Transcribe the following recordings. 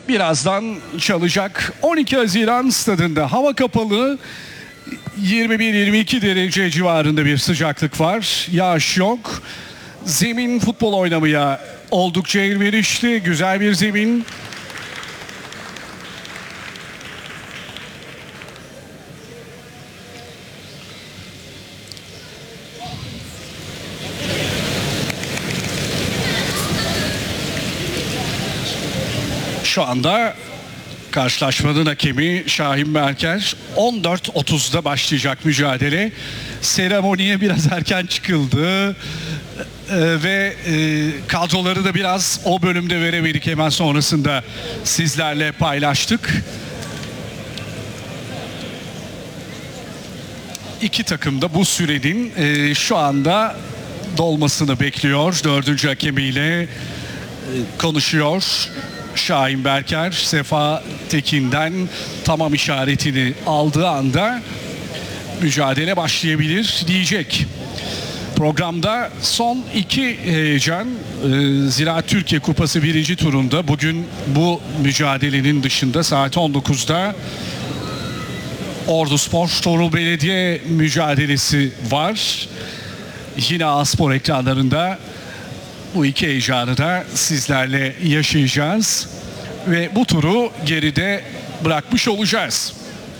birazdan çalacak. 12 Haziran stadında hava kapalı, 21-22 derece civarında bir sıcaklık var. Yağış yok. Zemin futbol oynamaya oldukça elverişli, güzel bir zemin. Şu anda karşılaşmanın hakemi Şahin Berker. 14.30'da başlayacak mücadele. Seremoniye biraz erken çıkıldı. Ve kadroları da biraz o bölümde veremedik. Hemen sonrasında sizlerle paylaştık. İki takım da bu sürenin şu anda dolmasını bekliyor. Dördüncü hakemiyle konuşuyor. Şahin Berker, Sefa Tekin'den tamam işaretini aldığı anda mücadele başlayabilir diyecek. Programda son iki heyecan, Ziraat Türkiye Kupası 1. turunda bugün bu mücadelenin dışında saat 19'da Orduspor Torul Belediye mücadelesi var. Yine A-Spor ekranlarında bu iki heyecanı da sizlerle yaşayacağız ve bu turu geride bırakmış olacağız.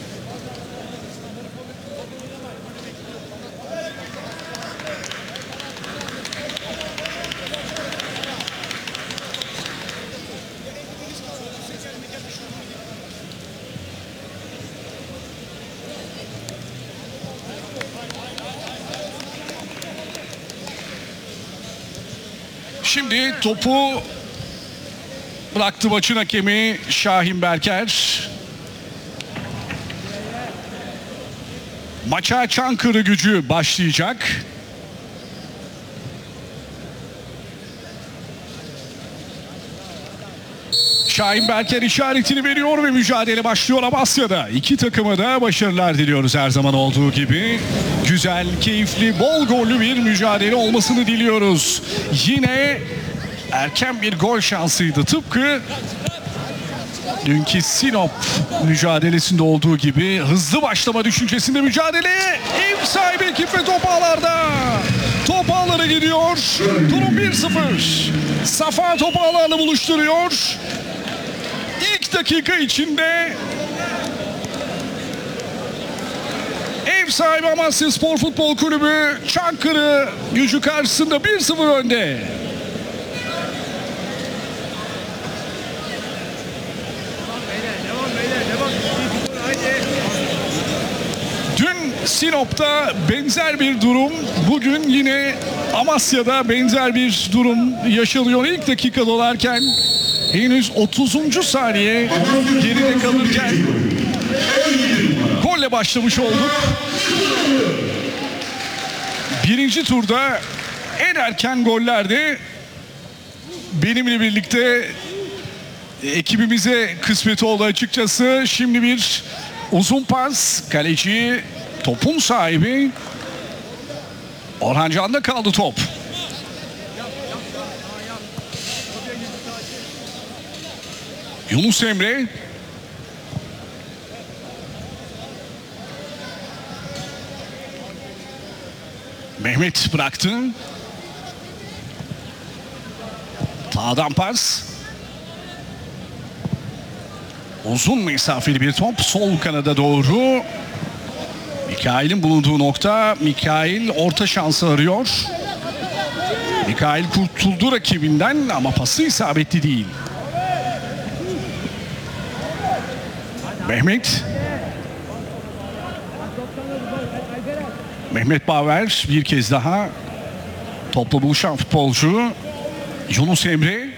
Şimdi topu bıraktı maçın hakemi Şahin Berker. Maça Çankırı Gücü başlayacak. Şahin Berker işaretini veriyor ve mücadele başlıyor Amasya'da. İki takıma da başarılar diliyoruz her zaman olduğu gibi. Güzel, keyifli, bol gollü bir mücadele olmasını diliyoruz. Yine erken bir gol şansıydı. Tıpkı dünkü Sinop mücadelesinde olduğu gibi hızlı başlama düşüncesinde mücadeleye. Ev sahibi ekip ve top ağlarda. Top ağlara gidiyor. Durum 1-0. Safa top ağlarla buluşturuyor. İlk dakika içinde ev sahibi Amasya Spor Futbol Kulübü Çankırı Gücü karşısında 1-0 önde. Dün Sinop'ta benzer bir durum, bugün yine Amasya'da benzer bir durum yaşanıyor. İlk dakika dolarken henüz 30. saniye geride kalırken golle başlamış olduk. Birinci turda en erken gollerde benimle birlikte ekibimize kısmet oldu açıkçası. Şimdi bir uzun pas, kaleci topun sahibi Orhan Can'da kaldı top. Yunus Emre. Mehmet bıraktı. Sağdan pas. Uzun mesafeli bir top sol kanada doğru. Mikail'in bulunduğu nokta. Mikail orta şansı arıyor. Mikail kurtuldu rakibinden ama pası isabetli değil. Mehmet Baver bir kez daha topla buluşan futbolcu. Yunus Emre.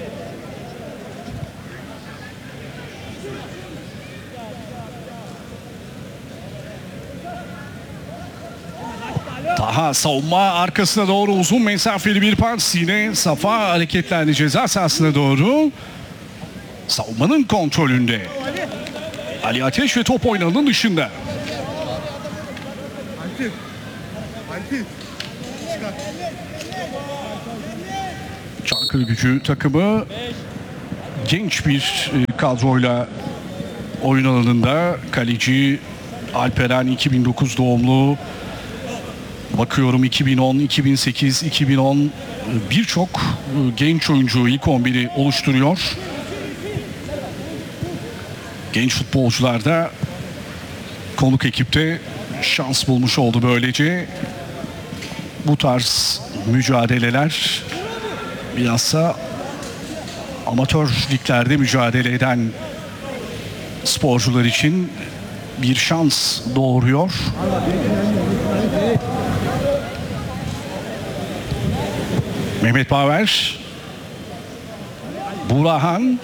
Daha savunma arkasına doğru uzun mesafeli bir pas. Yine Safa hareketlendi ceza sahasına doğru. Savunmanın kontrolünde. Ali Ateş ve top oynanın dışında. Çankırı Gücü takımı genç bir kadroyla oyun alanında. Kaleci Alperen 2009 doğumlu. Bakıyorum 2010, 2008, 2010 birçok genç oyuncu ilk 11'i oluşturuyor. Genç futbolcular da konuk ekipte şans bulmuş oldu böylece. Bu tarz mücadeleler bilhassa amatör liglerde mücadele eden sporcular için bir şans doğuruyor. Mehmet Baver, Burhan,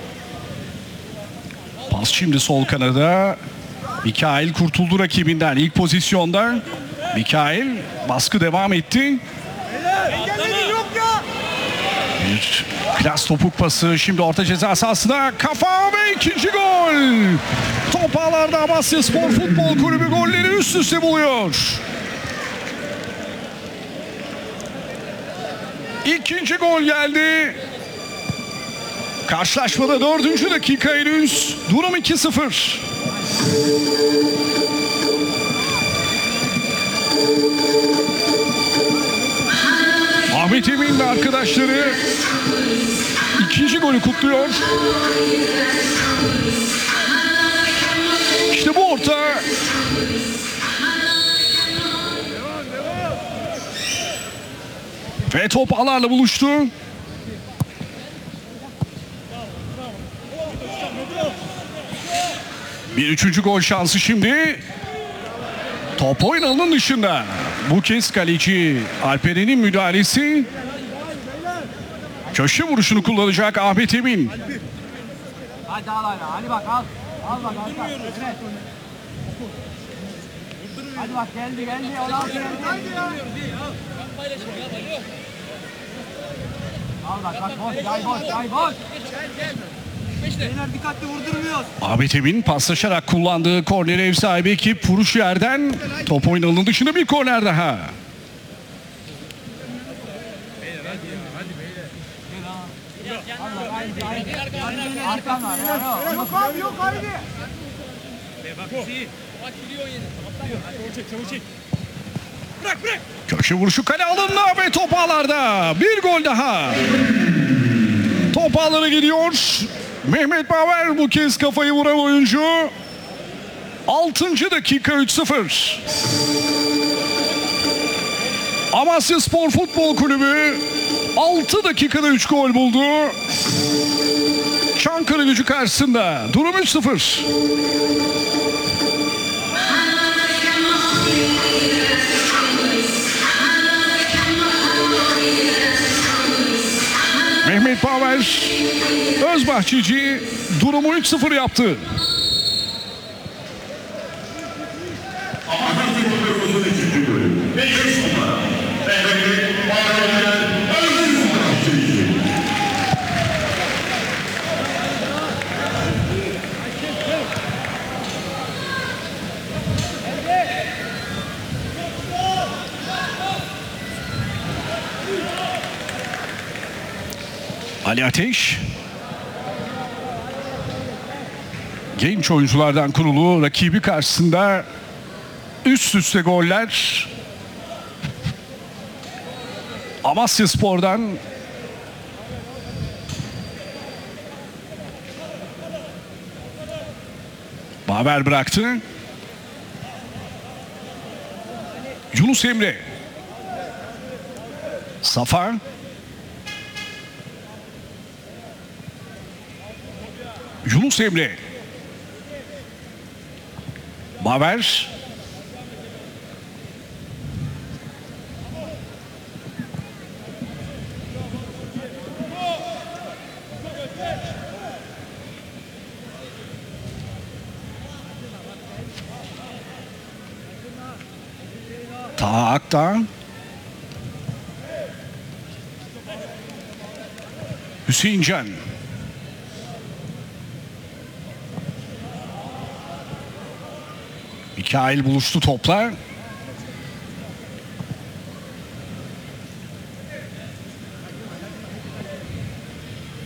pas şimdi sol kanada. Mikail kurtuldu rakibinden ilk pozisyonda. Mikail baskı devam etti. Bir klas topuk pası şimdi orta ceza sahasına kafa ve ikinci gol. Top ağlarda Amasyaspor Futbol Kulübü golleri üst üste buluyor. İkinci gol geldi. Karşılaşmada 4. dakika henüz. Durum 2-0. Ahmet Emin ve arkadaşları ikinci golü kutluyor. İşte bu orta. Ve top ağlarla buluştu. Bir üçüncü gol şansı şimdi. Top oyun alanının dışında. Bu kez kaleci Alperen'in müdahalesi. Köşe vuruşunu kullanacak Ahmet Emin. Hadi al hala. Hadi bak al. Al bak al. Evet. Hadi bak geldi. 16 geldi. Al bak boş. Yay boş. Beyler dikkatli vurdurmuyoruz. Ahmet Emin paslaşarak kullandığı korneri ev sahibi ekip vuruş yerden. Top oyun alanının dışında bir korner daha. Arkan var. Yok abi yok haydi. Köşe vuruşu kale alındı ve top ağlarda. Bir gol daha. Top ağlara gidiyor. Mehmet Baver bu kez kafayı vuran oyuncu. 6. dakika 3-0. Amasyaspor Futbol Kulübü 6 dakikada 3 gol buldu. Çankırıgücü karşısında durum 3-0. Mehmet Baver Özbahçeci durumu 3-0 yaptı. Ali Ateş genç oyunculardan kurulu rakibi karşısında üst üste goller. Amasyaspor'dan Baver bıraktı. Yunus Emre, Safa, Yunus Emre, Baver, Taha Akdağ, Hüseyin Can, Mikail buluştu topla.